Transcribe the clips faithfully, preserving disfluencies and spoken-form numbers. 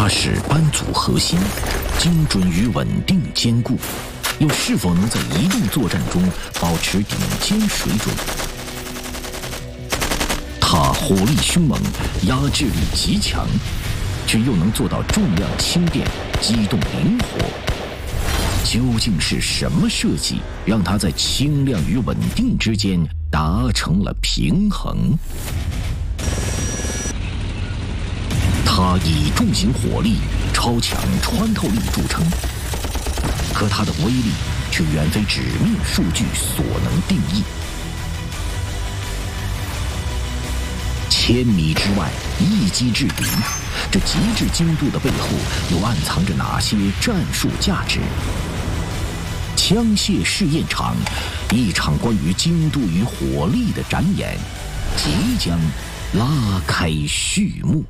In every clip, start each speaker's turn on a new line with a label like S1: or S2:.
S1: 它是班组核心，精准与稳定兼顾，又是否能在移动作战中保持顶尖水准？它火力凶猛，压制力极强，却又能做到重量轻便、机动灵活。究竟是什么设计，让它在轻量与稳定之间达成了平衡？它以重型火力、超强穿透力著称，可它的威力却远非纸面数据所能定义。千米之外，一击制敌，这极致精度的背后，又暗藏着哪些战术价值？枪械试验场，一场关于精度与火力的展演，即将拉开序幕。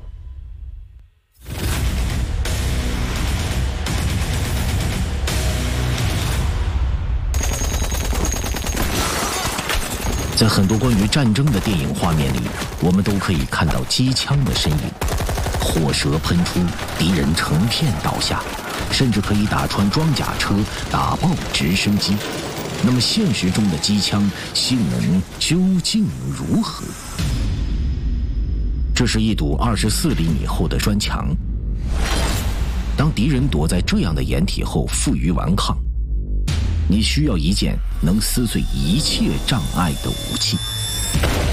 S1: 在很多关于战争的电影画面里，我们都可以看到机枪的身影，火舌喷出，敌人成片倒下，甚至可以打穿装甲车，打爆直升机。那么现实中的机枪性能究竟如何？这是一堵二十四厘米厚的砖墙，当敌人躲在这样的掩体后负隅顽抗，你需要一件能撕碎一切障碍的武器。